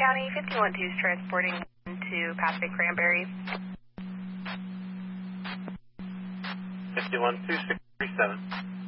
County, 512 is transporting to Pacific Cranberry. 512637.